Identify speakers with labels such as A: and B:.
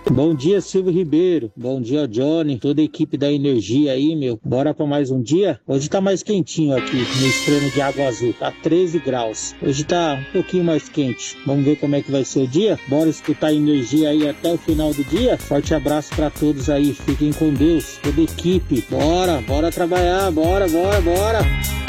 A: Bom dia, Silvio Ribeiro. Bom dia, Johnny. Toda a equipe da Energia aí, meu. Bora pra mais um dia? Hoje tá mais quentinho aqui no extremo de Água Azul. Tá 13 graus. Hoje tá um pouquinho mais quente. Vamos ver como é que vai ser o dia? Bora escutar a Energia aí até o final do dia? Forte abraço pra todos aí. Fiquem com Deus. Toda a equipe. Bora trabalhar. Bora.